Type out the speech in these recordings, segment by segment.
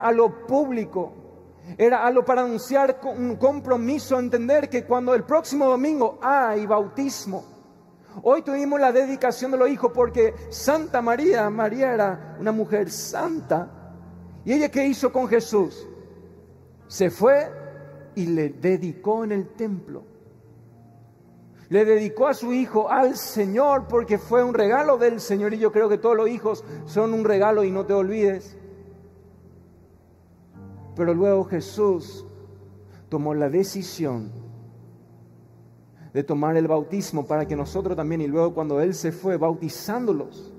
a lo público, era algo para anunciar un compromiso, entender que cuando el próximo domingo hay bautismo. Hoy tuvimos la dedicación de los hijos porque Santa María era una mujer santa. ¿Y ella qué hizo con Jesús? Se fue y le dedicó en el templo. Le dedicó a su hijo al Señor porque fue un regalo del Señor. Y yo creo que todos los hijos son un regalo y no te olvides. Pero luego Jesús tomó la decisión de tomar el bautismo para que nosotros también, y luego cuando Él se fue bautizándolos,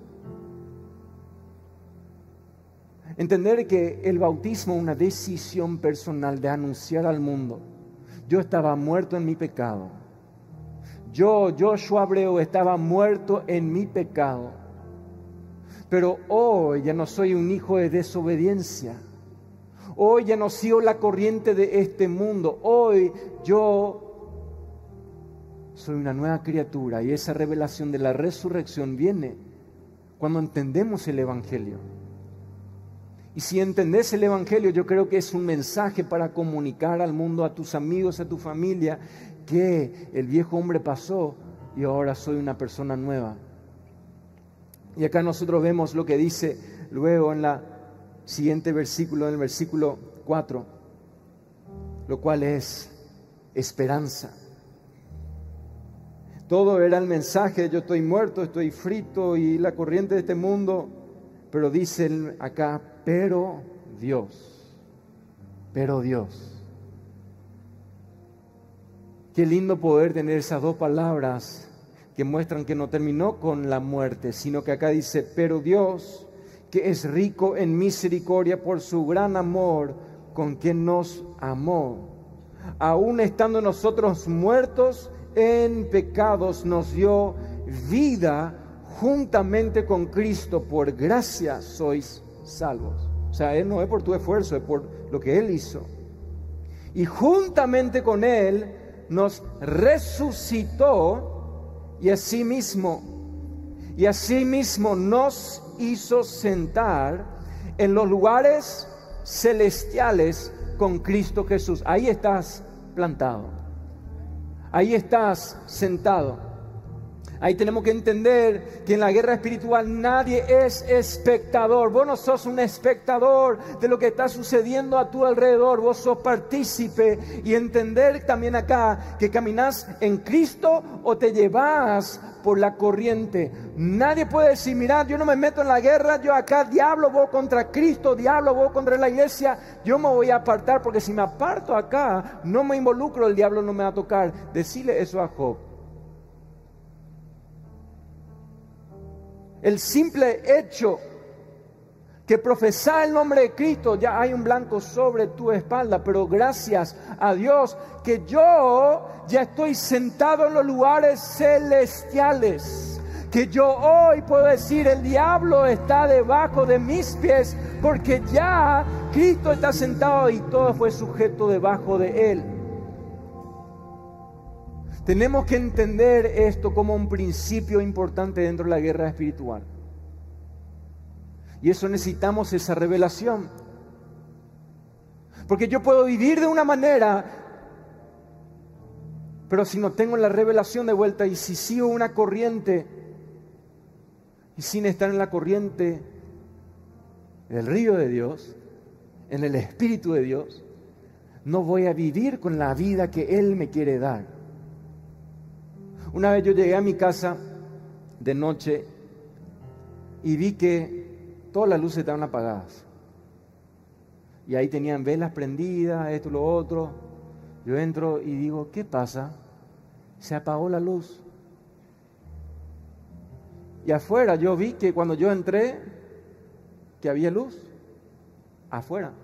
entender que el bautismo es una decisión personal de anunciar al mundo: yo estaba muerto en mi pecado. Yo, Joshua Abreu, estaba muerto en mi pecado. Pero hoy ya no soy un hijo de desobediencia. Hoy ya no sigo la corriente de este mundo. Hoy yo soy una nueva criatura, y esa revelación de la resurrección viene cuando entendemos el Evangelio. Y si entendés el Evangelio, yo creo que es un mensaje para comunicar al mundo, a tus amigos, a tu familia, que el viejo hombre pasó y ahora soy una persona nueva. Y acá nosotros vemos lo que dice luego en la siguiente versículo, en el versículo 4, lo cual es esperanza. Todo era el mensaje: yo estoy muerto, estoy frito y la corriente de este mundo. Pero dice acá, pero Dios. Qué lindo poder tener esas dos palabras que muestran que no terminó con la muerte, sino que acá dice, pero Dios, que es rico en misericordia por su gran amor con quien nos amó, aun estando nosotros muertos en pecados, nos dio vida juntamente con Cristo. Por gracia sois salvos. O sea, no es por tu esfuerzo, es por lo que Él hizo. Y juntamente con Él nos resucitó y asimismo nos hizo sentar en los lugares celestiales con Cristo Jesús. Ahí estás plantado. Ahí estás sentado. Ahí tenemos que entender que en la guerra espiritual nadie es espectador. Vos no sos un espectador de lo que está sucediendo a tu alrededor. Vos sos partícipe. Y entender también acá que caminás en Cristo o te llevas por la corriente. Nadie puede decir, mirá, yo no me meto en la guerra, yo acá, diablo, vos contra Cristo, diablo, vos contra la iglesia, yo me voy a apartar, porque si me aparto acá, no me involucro, el diablo no me va a tocar. Decile eso a Job. El simple hecho que profesar el nombre de Cristo, ya hay un blanco sobre tu espalda, pero gracias a Dios que yo ya estoy sentado en los lugares celestiales, que yo hoy puedo decir, el diablo está debajo de mis pies, porque ya Cristo está sentado y todo fue sujeto debajo de Él. Tenemos que entender esto como un principio importante dentro de la guerra espiritual. Y eso necesitamos esa revelación. Porque yo puedo vivir de una manera, pero si no tengo la revelación de vuelta, y si sigo una corriente, y sin estar en la corriente del río de Dios, en el Espíritu de Dios, no voy a vivir con la vida que Él me quiere dar. Una vez yo llegué a mi casa de noche y vi que todas las luces estaban apagadas. Y ahí tenían velas prendidas, esto, lo otro. Yo entro y digo, ¿qué pasa? Se apagó la luz. Y afuera yo vi que cuando yo entré, que había luz. Afuera.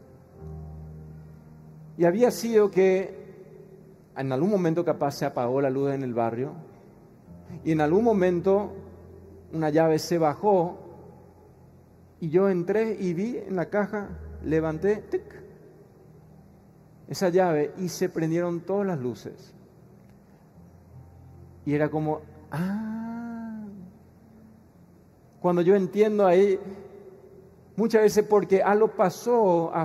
Y había sido que en algún momento capaz se apagó la luz en el barrio y en algún momento una llave se bajó y yo entré y vi en la caja, levanté ¡tic! Esa llave y se prendieron todas las luces. Y era como, cuando yo entiendo ahí Muchas veces porque algo pasó